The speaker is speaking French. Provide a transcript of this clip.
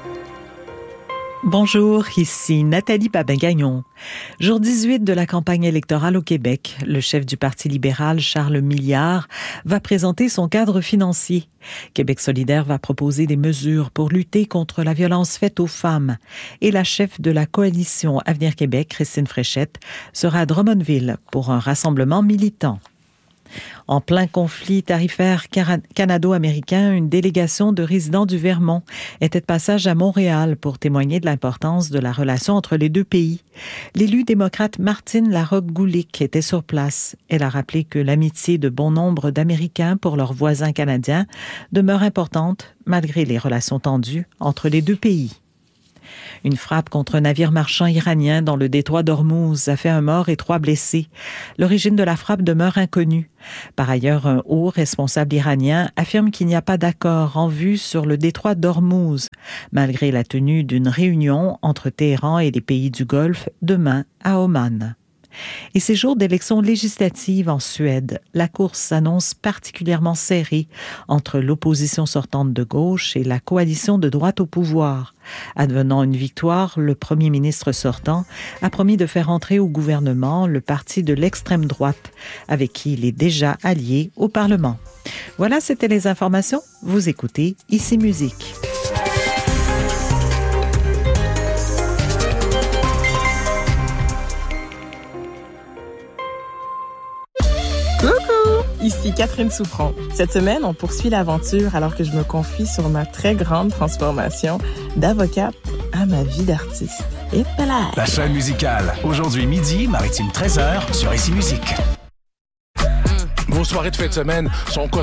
Bonjour, ici Nathalie Babin-Gagnon. Jour 18 de la campagne électorale au Québec, le chef du Parti libéral, Charles Milliard, va présenter son cadre financier. Québec solidaire va proposer des mesures pour lutter contre la violence faite aux femmes. Et la chef de la coalition Avenir Québec, Christine Fréchette, sera à Drummondville pour un rassemblement militant. En plein conflit tarifaire canado-américain, une délégation de résidents du Vermont était de passage à Montréal pour témoigner de l'importance de la relation entre les deux pays. L'élu démocrate Martine Larocque-Goulick était sur place. Elle a rappelé que l'amitié de bon nombre d'Américains pour leurs voisins canadiens demeure importante malgré les relations tendues entre les deux pays. Une frappe contre un navire marchand iranien dans le détroit d'Ormuz a fait un mort et 3 blessés. L'origine de la frappe demeure inconnue. Par ailleurs, un haut responsable iranien affirme qu'il n'y a pas d'accord en vue sur le détroit d'Ormuz, malgré la tenue d'une réunion entre Téhéran et les pays du Golfe demain à Oman. Et ces jours d'élections législatives en Suède, la course s'annonce particulièrement serrée entre l'opposition sortante de gauche et la coalition de droite au pouvoir. Advenant une victoire, le premier ministre sortant a promis de faire entrer au gouvernement le parti de l'extrême droite, avec qui il est déjà allié au Parlement. Voilà, c'était les informations. Vous écoutez Ici Musique. Ici Catherine Souffron. Cette semaine, on poursuit l'aventure alors que je me confie sur ma très grande transformation d'avocate à ma vie d'artiste. Et voilà! La chaîne musicale. Aujourd'hui midi, Maritime 13h sur Ici Musique. Vos soirées de fin de semaine sont